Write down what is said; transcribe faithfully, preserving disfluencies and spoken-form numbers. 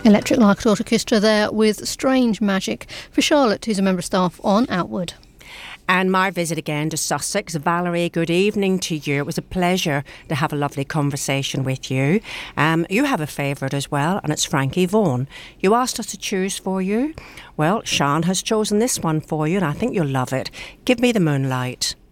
Electric Light Orchestra there with Strange Magic for Charlotte, who's a member of staff on Outward. And my visit again to Sussex. Valerie, good evening to you. It was a pleasure to have a lovely conversation with you. Um, you have a favourite as well, and it's Frankie Vaughan. You asked us to choose for you. Well, Sian has chosen this one for you, and I think you'll love it. Give Me the Moonlight.